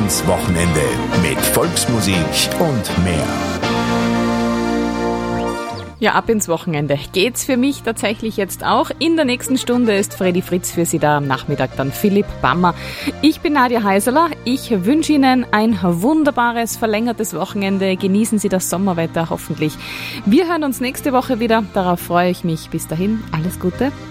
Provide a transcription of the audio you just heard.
ins Wochenende mit Volksmusik und mehr. Ja, ab ins Wochenende geht's für mich tatsächlich jetzt auch. In der nächsten Stunde ist Freddy Fritz für Sie da, am Nachmittag dann Philipp Bammer. Ich bin Nadja Heiseler. Ich wünsche Ihnen ein wunderbares, verlängertes Wochenende. Genießen Sie das Sommerwetter hoffentlich. Wir hören uns nächste Woche wieder. Darauf freue ich mich. Bis dahin, alles Gute.